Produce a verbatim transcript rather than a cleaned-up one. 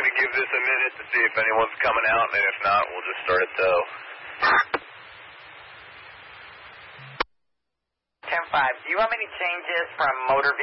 going to give this a minute to see if anyone's coming out, and if not, we'll just start it tow. ten five, do you have any changes from motor